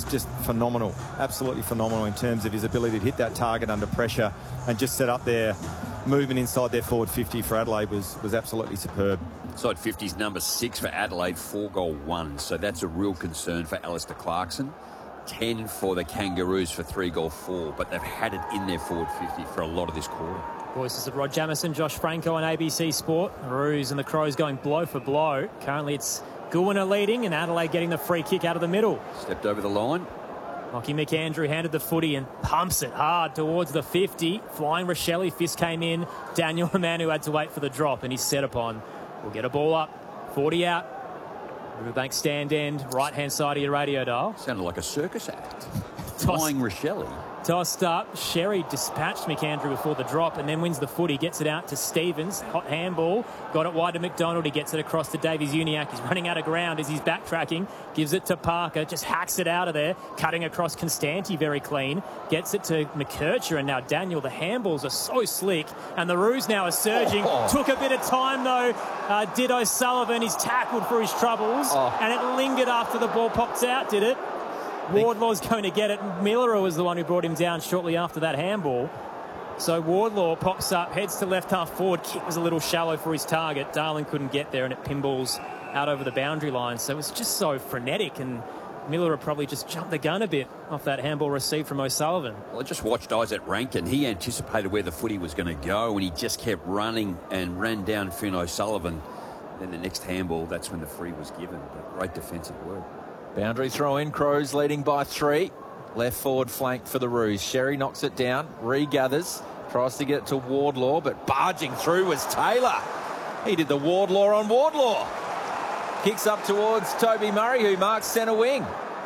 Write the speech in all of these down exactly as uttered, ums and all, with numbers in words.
just phenomenal, absolutely phenomenal in terms of his ability to hit that target under pressure and just set up their movement inside their forward fifty for Adelaide was, was absolutely superb. Side fifty's number six for Adelaide, four goal one. So that's a real concern for Alistair Clarkson. ten for the Kangaroos for three goal four, but they've had it in their forward fifty for a lot of this quarter. Voices of Rod Jamieson, Josh Franco on A B C Sport. Roos and the Crows going blow for blow. Currently it's Goulburn leading and Adelaide getting the free kick out of the middle. Stepped over the line. Lockie McAndrew handed the footy and pumps it hard towards the fifty. Flying Rochelle, fist came in. Daniel, the man who had to wait for the drop, and he's set upon. We'll get a ball up. forty out. Riverbank stand end, right-hand side of your radio dial. Sounded like a circus act. Flying Rochelle. Tossed up. Sherry dispatched McAndrew before the drop and then wins the footy. Gets it out to Stevens. Hot handball. Got it wide to McDonald. He gets it across to Davies Uniacke. He's running out of ground as he's backtracking. Gives it to Parker. Just hacks it out of there. Cutting across Constanti very clean. Gets it to McKercher. And now Daniel. The handballs are so slick. And the Roos now are surging. Oh, oh. Took a bit of time though. Uh, did O'Sullivan. He's tackled for his troubles. Oh. And it lingered after the ball popped out, did it? Wardlaw's going to get it. Miller was the one who brought him down shortly after that handball. So Wardlaw pops up, heads to left half forward. Kick was a little shallow for his target. Darling couldn't get there and it pinballs out over the boundary line. So it was just so frenetic, and Miller probably just jumped the gun a bit off that handball received from O'Sullivan. Well, I just watched Isaac Rankin. He anticipated where the footy was going to go and he just kept running and ran down Finn O'Sullivan. Then the next handball, that's when the free was given. But great defensive work. Boundary throw in, Crows leading by three. Left forward flank for the Roos. Sherry knocks it down, regathers, tries to get it to Wardlaw, but barging through was Taylor. He did the Wardlaw on Wardlaw. Kicks up towards Toby Murray, who marks centre wing.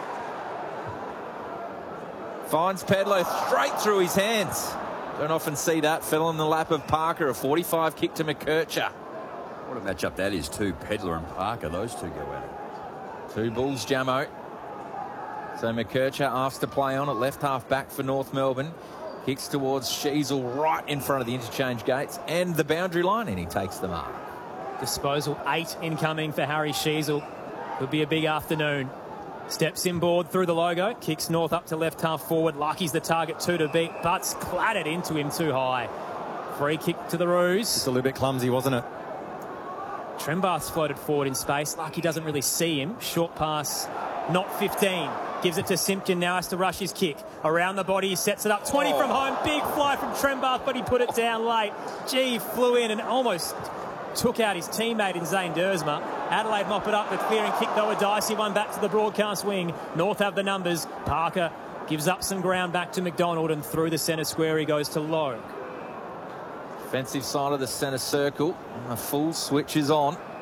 Finds Pedlo straight through his hands. Don't often see that. Fell in the lap of Parker. A forty-five kick to McKercher. What a matchup that is too. Pedler and Parker, those two go at it. Two Bulls, Jamo. So McKercher asks to play on at left half back for North Melbourne. Kicks towards Sheasel right in front of the interchange gates and the boundary line, and he takes the mark. Disposal eight incoming for Harry Sheasel. Could be a big afternoon. Steps inboard through the logo. Kicks North up to left half forward. Lucky's the target two to beat. Butts clattered into him too high. Free kick to the Roos. Just a little bit clumsy, wasn't it? Trembath's floated forward in space. Lucky doesn't really see him. Short pass, not fifteen. Gives it to Simpkin. Now has to rush his kick. Around the body, he sets it up. twenty oh. from home. Big fly from Trembath, but he put it down late. Gee, flew in and almost took out his teammate in Zane Dersma. Adelaide mop it up. The clearing kick, though, a dicey one back to the broadcast wing. North have the numbers. Parker gives up some ground back to McDonald, and through the centre square he goes to Lowe. Defensive side of the centre circle. A full switch is on.